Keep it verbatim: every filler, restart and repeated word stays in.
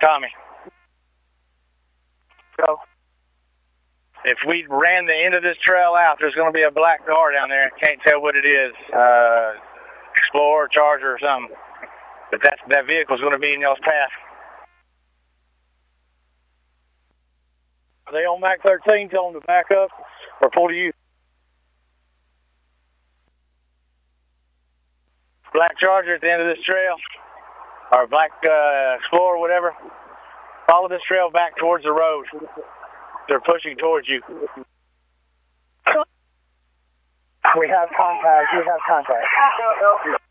Tommy. Go. If we ran the end of this trail out, there's going to be a black car down there. I can't tell what it is. Uh, Explorer, Charger, or something. But that's, that vehicle's going to be in y'all's path. Are they on Mac thirteen? Tell them to back up or pull to you. Black Charger at the end of this trail, or black uh, Explorer, whatever. Follow this trail back towards the road. They're pushing towards you. We have contact. We have contact.